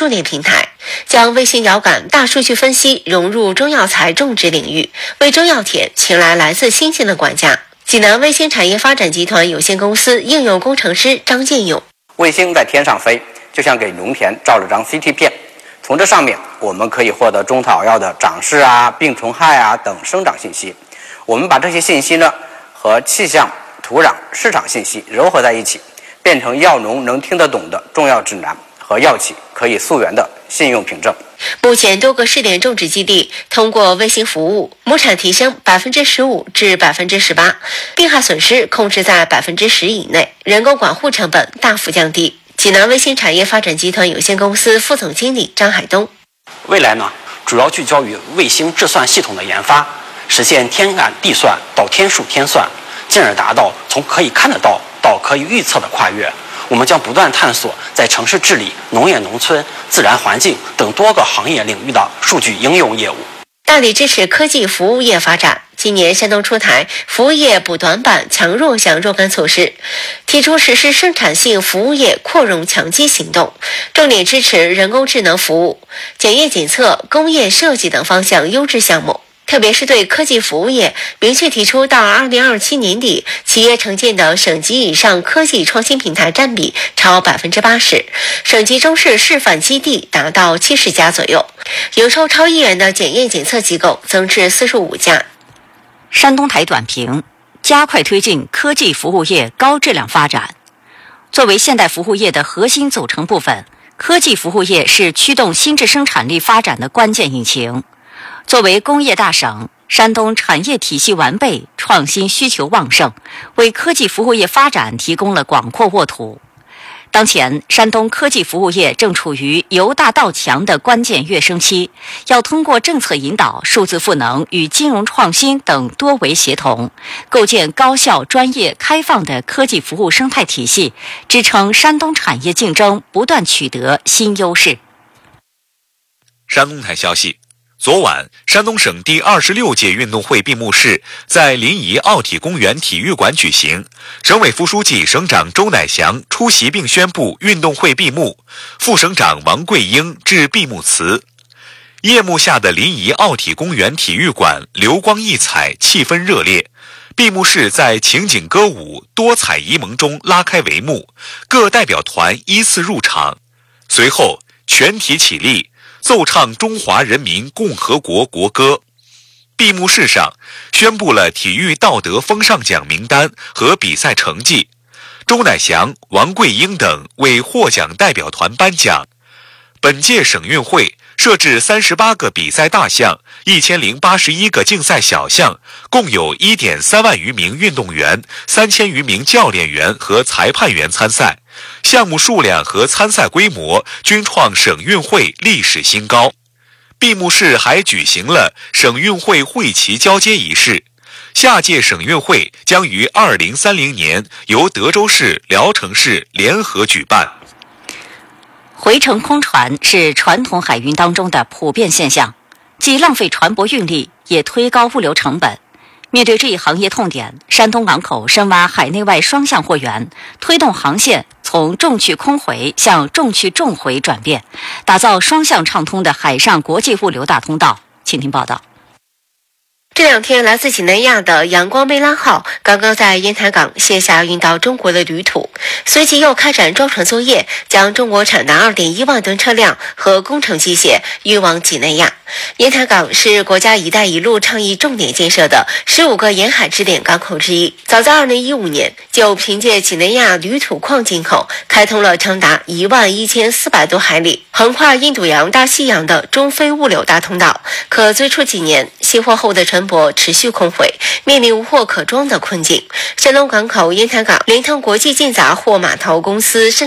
数列平台，将卫星遥感大数据分析融入中药材种植领域，为中药田请来来自新兴的管家。济南卫星产业发展集团有限公司应用工程师张建勇： 卫星在天上飞，就像给农田照了张 CT 片，从这上面我们可以获得中草药的长势啊、病虫害啊等生长信息。我们把这些信息呢和气象、土壤、市场信息糅合在一起，变成药农能听得懂的重要指南和药企可以溯源的信用凭证。 目前多个试点种植基地通过卫星服务，亩产提升15%至18%，病害损失控制在10%以内，人工管护成本大幅降低。济南卫星产业发展集团有限公司副总经理张海东： 未来呢，主要聚焦于卫星智算系统的研发，实现天感地算到天数天算，进而达到从可以看得到到可以预测的跨越。我们将不断探索在城市治理、农业农村、自然环境等多个行业领域的数据应用业务。 大力支持科技服务业发展。今年山东出台服务业补短板强弱项若干措施，提出实施生产性服务业扩容强基行动，重点支持人工智能服务、检验检测、工业设计等方向优质项目。特别是对科技服务业明确提出，到2027年底，企业承建的省级以上科技创新平台占比超80%，省级中市示范基地达到70家左右，营收超1亿元的检验检测机构增至45家。 山东台短评：加快推进科技服务业高质量发展。作为现代服务业的核心组成部分，科技服务业是驱动新质生产力发展的关键引擎。作为工业大省，山东产业体系完备，创新需求旺盛，为科技服务业发展提供了广阔沃土。当前，山东科技服务业正处于由大到强的关键跃升期，要通过政策引导、数字赋能与金融创新等多维协同，构建高效、专业、开放的科技服务生态体系，支撑山东产业竞争不断取得新优势。 山东台消息，昨晚，山东省第26届运动会闭幕式在临沂奥体公园体育馆举行，省委副书记、省长周乃祥出席并宣布运动会闭幕，副省长王桂英致闭幕词。夜幕下的临沂奥体公园体育馆流光溢彩，气氛热烈。闭幕式在情景歌舞、多彩沂蒙中拉开帷幕，各代表团依次入场，随后全体起立，奏唱中华人民共和国国歌。闭幕式上宣布了体育道德风尚奖名单和比赛成绩，周乃祥、王桂英等为获奖代表团颁奖。本届省运会设置38个比赛大项，1081个竞赛小项，共有1.3万余名运动员、3000余名教练员和裁判员参赛，项目数量和参赛规模均创省运会历史新高。闭幕式还举行了省运会会旗交接仪式。下届省运会将于2030年由德州市、聊城市联合举办。 回程空船是传统海运当中的普遍现象，既浪费船舶运力，也推高物流成本。面对这一行业痛点，山东港口深挖海内外双向货源，推动航线从重去空回向重去重回转变，打造双向畅通的海上国际物流大通道。请听报道。 这两天，来自济南亚的阳光梅兰号刚刚在烟台港卸下运到中国的铝土，随即又开展装船作业，将中国产达2.1万吨车辆和工程机械运往济南亚。烟台港是国家“一带一路”倡议重点建设的15个沿海支点港口之一。早在2015年，就凭借济南亚铝土矿进口，开通了长达11400多海里、横跨印度洋、大西洋的中非物流大通道。可最初几年，卸货后的船舶持续空回，面临无货可装的困境。山东港口烟台港连同国际进杂货码头公司生